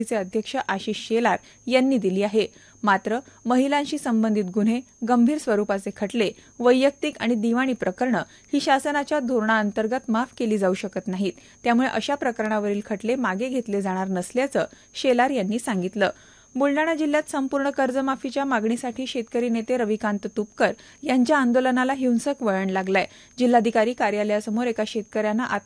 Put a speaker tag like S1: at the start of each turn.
S1: चे अध्यक्ष आशिष शेलार यांनी दिली आहे. मात्र महिलांशी संबंधित गुन्हे, गंभीर स्वरूपाचे खटले, वैयक्तिक आणि दिवाणी प्रकरणे ही शासनाच्या धोरणाअंतर्गत माफ केली जाऊ शकत नाहीत. त्यामुळे अशा प्रकरणावरील खटले मागे घेतले जाणार नसल्याचं शेलार यांनी सांगितलं. बुलडाणा जिल्ह्यात संपूर्ण कर्जमाफीच्या मागणीसाठी शेतकरी नेते रविकांत तुपकर यांच्या आंदोलनाला हिंसक वळण लागलंय. जिल्हाधिकारी कार्यालयासमोर एका शेतकऱ्यानं